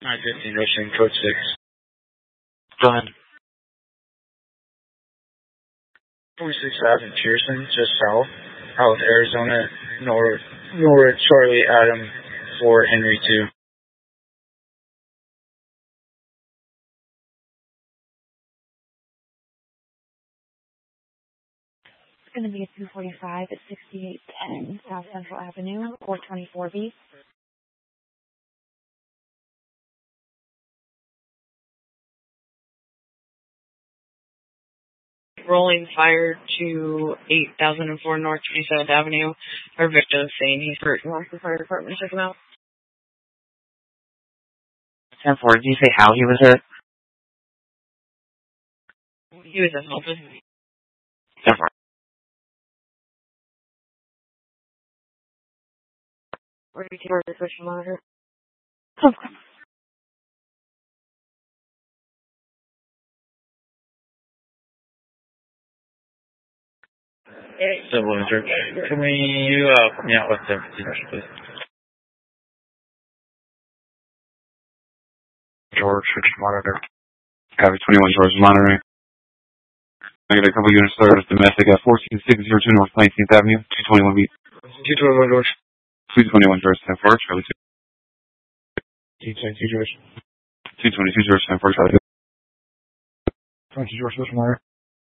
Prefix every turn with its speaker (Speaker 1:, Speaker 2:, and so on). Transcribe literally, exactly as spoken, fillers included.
Speaker 1: nine fifteen, rushing code six.
Speaker 2: Go ahead.
Speaker 1: forty-sixth Avenue, Pearson, just south, out of Arizona, north, north, Charlie, Adam, four, Henry, two.
Speaker 3: It's going to be a two forty-five at sixty-eight ten South Central Avenue, four twenty-four B.
Speaker 4: Rolling fire to eight thousand four North twenty-seventh Avenue. Our victim is saying he's hurt and wants the fire department to check him out.
Speaker 2: ten four, did you say how he was hurt?
Speaker 4: He was assaulted.
Speaker 2: ten four.
Speaker 4: Where do you take the social monitor?
Speaker 3: Okay.
Speaker 1: Civil Injury. Can we, you, uh, put me out with the fifteen, please?
Speaker 5: George, switch monitor. Copy twenty-one, George, monitoring. I got a couple units started with domestic at fourteen six zero two North nineteenth Avenue, two twenty-one B.
Speaker 1: two twenty-one, George.
Speaker 5: two twenty-one, George, ten four, Charlie two.
Speaker 1: two twenty-two, George.
Speaker 5: two twenty-two, George, ten four, Charlie two.
Speaker 1: twenty-two, George, switch monitor.